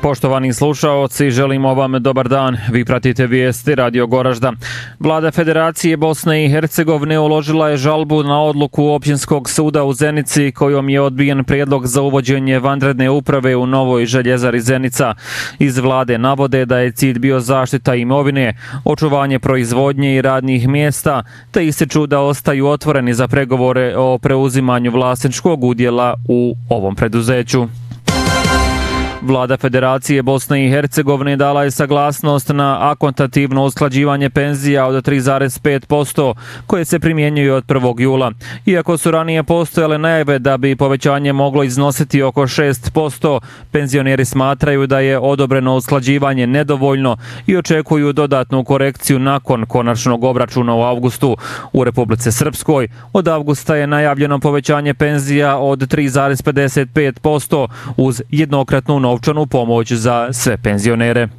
Poštovani slušaoci, želimo vam dobar dan. Vi pratite vijesti Radio Goražda. Vlada Federacije Bosne i Hercegovine uložila je žalbu na odluku Općinskog suda u Zenici kojom je odbijen prijedlog za uvođenje vanredne uprave u novoj željezari Zenica. Iz vlade navode da je cilj bio zaštita imovine, očuvanje proizvodnje i radnih mjesta, te ističu da ostaju otvoreni za pregovore o preuzimanju vlasničkog udjela u ovom preduzeću. Vlada Federacije Bosne i Hercegovine dala je saglasnost na akontativno usklađivanje penzija od 3,5% koje se primjenjuju od 1. jula. Iako su ranije postojale najave da bi povećanje moglo iznositi oko 6%, penzioneri smatraju da je odobreno usklađivanje nedovoljno i očekuju dodatnu korekciju nakon konačnog obračuna u avgustu. U Republici Srpskoj od avgusta je najavljeno povećanje penzija od 3,55% uz jednokratnu novčanu pomoć za sve penzionere.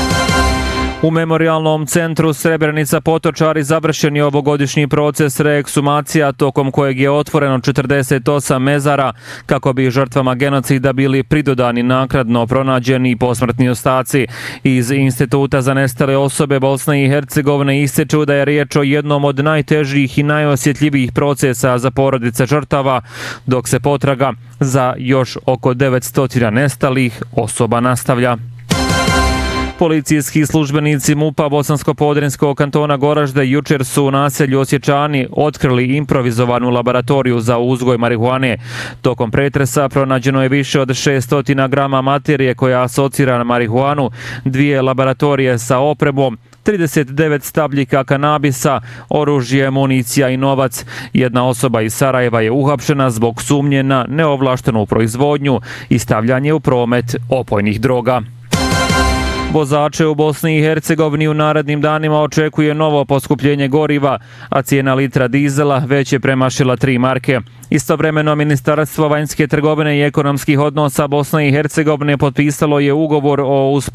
U Memorijalnom centru Srebrenica Potočari završen je ovogodišnji proces reeksumacija tokom kojeg je otvoreno 48 mezara kako bi žrtvama genocida bili pridodani naknadno pronađeni posmrtni ostaci. Iz Instituta za nestale osobe Bosne i Hercegovine ističu da je riječ o jednom od najtežih i najosjetljivijih procesa za porodice žrtava, dok se potraga za još oko 900 nestalih osoba nastavlja. Policijski službenici MUP-a Bosansko-Podrinjskog kantona Goražde jučer su u naselju Osječani otkrili improvizovanu laboratoriju za uzgoj marihuane. Tokom pretresa pronađeno je više od 600 grama materije koja asocira na marihuanu, 2 laboratorije sa opremom, 39 stabljika kanabisa, oružje, municija i novac. Jedna osoba iz Sarajeva je uhapšena zbog sumnje na neovlaštenu proizvodnju i stavljanje u promet opojnih droga. Vozače u Bosni i Hercegovini u narednim danima očekuje novo poskupljenje goriva, a cijena litra dizela već je premašila 3 marke. Istovremeno Ministarstvo vanjske trgovine i ekonomskih odnosa Bosne i Hercegovine potpisalo je ugovor o